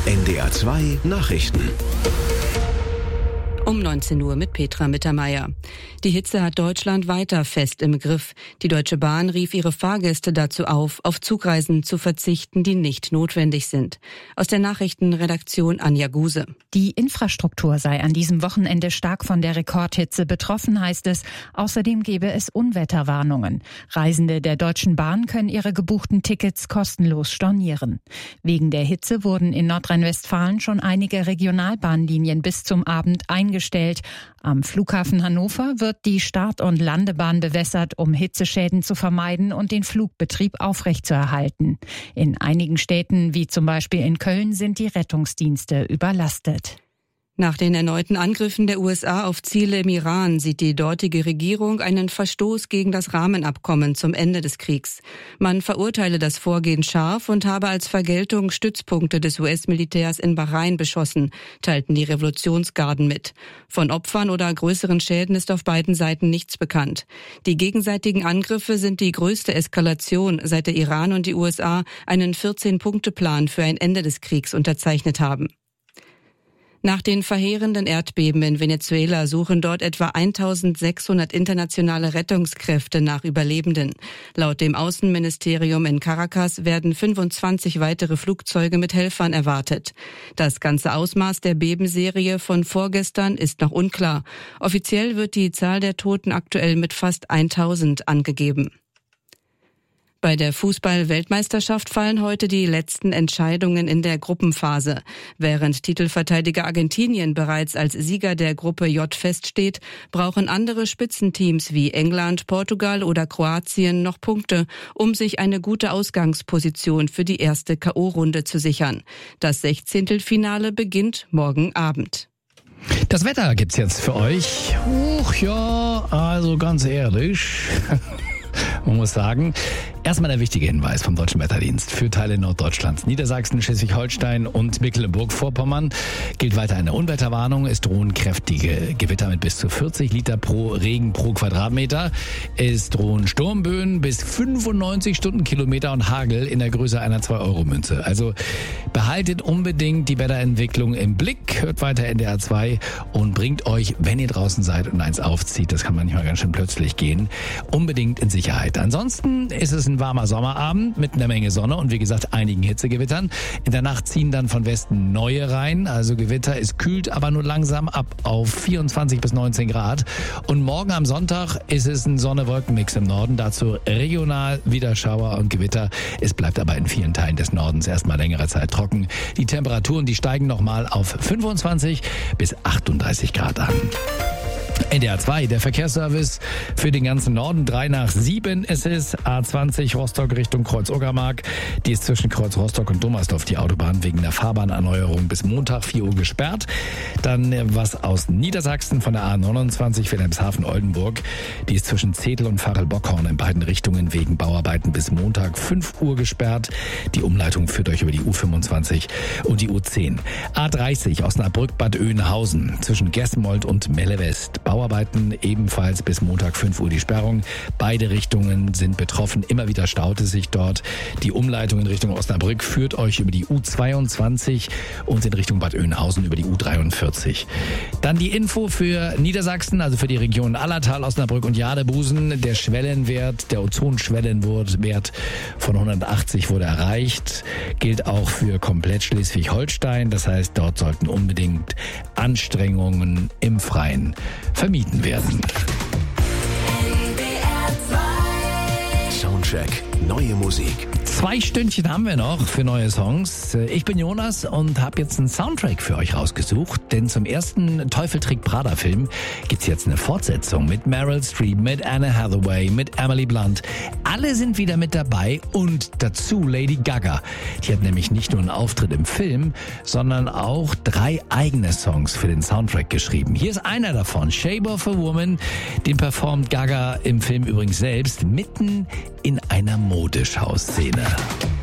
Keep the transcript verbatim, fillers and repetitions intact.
N D R zwei Nachrichten. Um neunzehn Uhr mit Petra Mittermeier. Die Hitze hat Deutschland weiter fest im Griff. Die Deutsche Bahn rief ihre Fahrgäste dazu auf, auf Zugreisen zu verzichten, die nicht notwendig sind. Aus der Nachrichtenredaktion Anja Guse. Die Infrastruktur sei an diesem Wochenende stark von der Rekordhitze betroffen, heißt es. Außerdem gebe es Unwetterwarnungen. Reisende der Deutschen Bahn können ihre gebuchten Tickets kostenlos stornieren. Wegen der Hitze wurden in Nordrhein-Westfalen schon einige Regionalbahnlinien bis zum Abend eingestellt. Am Flughafen Hannover wird die Start- und Landebahn bewässert, um Hitzeschäden zu vermeiden und den Flugbetrieb aufrechtzuerhalten. In einigen Städten, wie zum Beispiel in Köln, sind die Rettungsdienste überlastet. Nach den erneuten Angriffen der U S A auf Ziele im Iran sieht die dortige Regierung einen Verstoß gegen das Rahmenabkommen zum Ende des Kriegs. Man verurteile das Vorgehen scharf und habe als Vergeltung Stützpunkte des U S-Militärs in Bahrain beschossen, teilten die Revolutionsgarden mit. Von Opfern oder größeren Schäden ist auf beiden Seiten nichts bekannt. Die gegenseitigen Angriffe sind die größte Eskalation, seit der Iran und die U S A einen vierzehn-Punkte-Plan für ein Ende des Kriegs unterzeichnet haben. Nach den verheerenden Erdbeben in Venezuela suchen dort etwa eintausendsechshundert internationale Rettungskräfte nach Überlebenden. Laut dem Außenministerium in Caracas werden fünfundzwanzig weitere Flugzeuge mit Helfern erwartet. Das ganze Ausmaß der Bebenserie von vorgestern ist noch unklar. Offiziell wird die Zahl der Toten aktuell mit fast eintausend angegeben. Bei der Fußball-Weltmeisterschaft fallen heute die letzten Entscheidungen in der Gruppenphase. Während Titelverteidiger Argentinien bereits als Sieger der Gruppe J feststeht, brauchen andere Spitzenteams wie England, Portugal oder Kroatien noch Punkte, um sich eine gute Ausgangsposition für die erste K O-Runde zu sichern. Das Sechzehntelfinale beginnt morgen Abend. Das Wetter gibt's jetzt für euch. Uch, ja, also ganz ehrlich. Man muss sagen, erstmal der wichtige Hinweis vom Deutschen Wetterdienst. Für Teile Norddeutschlands, Niedersachsen, Schleswig-Holstein und Mecklenburg-Vorpommern gilt weiter eine Unwetterwarnung. Es drohen kräftige Gewitter mit bis zu vierzig Liter pro Regen pro Quadratmeter. Es drohen Sturmböen bis fünfundneunzig Stundenkilometer und Hagel in der Größe einer zwei Euro Münze. Also behaltet unbedingt die Wetterentwicklung im Blick. Hört weiter N D R zwei und bringt euch, wenn ihr draußen seid und eins aufzieht, das kann manchmal ganz schön plötzlich gehen, unbedingt in Sicherheit. Ansonsten ist es ein warmer Sommerabend mit einer Menge Sonne und wie gesagt einigen Hitzegewittern. In der Nacht ziehen dann von Westen neue rein, also Gewitter. Es kühlt aber nur langsam ab auf vierundzwanzig bis neunzehn Grad. Und morgen am Sonntag ist es ein Sonne-Wolken-Mix im Norden. Dazu regional wieder Schauer und Gewitter. Es bleibt aber in vielen Teilen des Nordens erstmal längere Zeit trocken. Die Temperaturen, die steigen nochmal auf fünfundzwanzig bis achtunddreißig Grad an. N D R zwei, der Verkehrsservice für den ganzen Norden. drei nach sieben ist es. A zwanzig Rostock Richtung Kreuz-Uckermark. Die ist zwischen Kreuz Rostock und Dommersdorf die Autobahn wegen der Fahrbahnerneuerung bis Montag vier Uhr gesperrt. Dann was aus Niedersachsen von der A neunundzwanzig Wilhelmshaven-Oldenburg. Die ist zwischen Zetel und Varel-Bockhorn in beiden Richtungen wegen Bauarbeiten bis Montag fünf Uhr gesperrt. Die Umleitung führt euch über die U fünfundzwanzig und die U zehn. A dreißig Osnabrück-Bad Oeynhausen zwischen Gesmold und Melle West. Bauarbeiten ebenfalls bis Montag fünf Uhr die Sperrung. Beide Richtungen sind betroffen. Immer wieder staut es sich dort. Die Umleitung in Richtung Osnabrück führt euch über die U zweiundzwanzig und in Richtung Bad Oeynhausen über die U dreiundvierzig. Dann die Info für Niedersachsen, also für die Region Allertal, Osnabrück und Jadebusen. Der Schwellenwert, der Ozonschwellenwert von hundertachtzig wurde erreicht. Gilt auch für komplett Schleswig-Holstein. Das heißt, dort sollten unbedingt Anstrengungen im Freien vermieden werden. Soundcheck. Neue Musik. Zwei Stündchen haben wir noch für neue Songs. Ich bin Jonas und habe jetzt einen Soundtrack für euch rausgesucht, denn zum ersten Teufel trägt Prada Film gibt's jetzt eine Fortsetzung mit Meryl Streep, mit Anne Hathaway, mit Emily Blunt. Alle sind wieder mit dabei und dazu Lady Gaga. Die hat nämlich nicht nur einen Auftritt im Film, sondern auch drei eigene Songs für den Soundtrack geschrieben. Hier ist einer davon, Shape of a Woman. Den performt Gaga im Film übrigens selbst mitten in einer Modeschau-Szene.